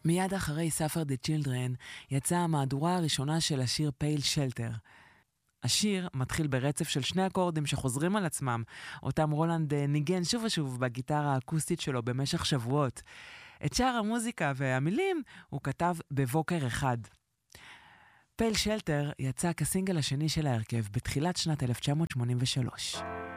מיד אחרי Suffer the Children יצאה המהדורה הראשונה של השיר Pale Shelter. השיר מתחיל ברצף של שני אקורדים שחוזרים על עצמם, אותם רולנד ניגן שוב ושוב בגיטרה האקוסטית שלו במשך שבועות. את שאר המוזיקה והמילים הוא כתב בבוקר אחד. Pale Shelter יצא כסינגל השני של ההרכב בתחילת שנת 1983.